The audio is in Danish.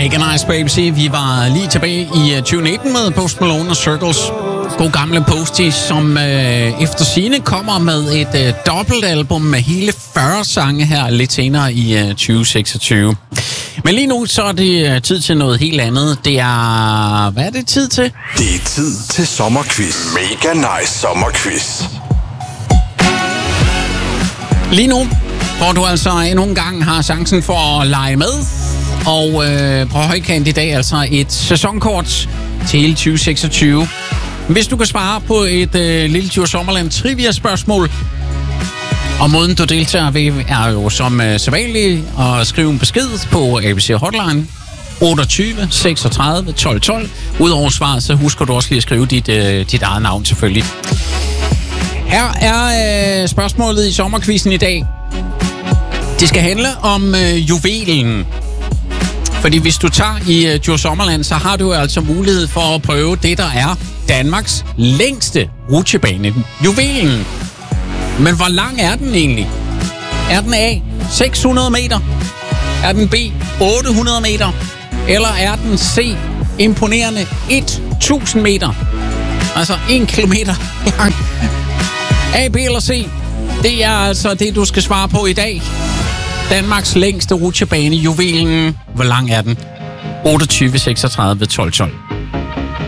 Mega Nice Baby. Vi var lige tilbage i 2019 med Post Malone og Circles. God gamle Posty, som efter sigende kommer med et dobbeltalbum med hele 40 sange her lidt senere i 2026. Men lige nu så er det tid til noget helt andet. Det er... Hvad er det tid til? Det er tid til sommerquiz. Mega Nice sommerquiz. Lige nu, hvor du altså endnu en gang har chancen for at lege med. Og på højkant i dag altså et sæsonkort til hele 2026. Hvis du kan svare på et lille Djurs Sommerland trivia-spørgsmål, og måden du deltager ved er jo som sædvanligt at skrive en besked på ABC Hotline 28 36 12 12. Udover svaret, så husker du også lige at skrive dit eget navn selvfølgelig. Her er spørgsmålet i sommerquizzen i dag. Det skal handle om juvelen. Fordi hvis du tager i Djurs Sommerland, så har du altså mulighed for at prøve det, der er Danmarks længste rutsjebane. Juvelen. Men hvor lang er den egentlig? Er den A, 600 meter? Er den B, 800 meter? Eller er den C, imponerende 1000 meter? Altså 1 kilometer lang. A, B eller C? Det er altså det, du skal svare på i dag. Danmarks længste rutsjebane, juvelen. Hvor lang er den? 28 36 12 12.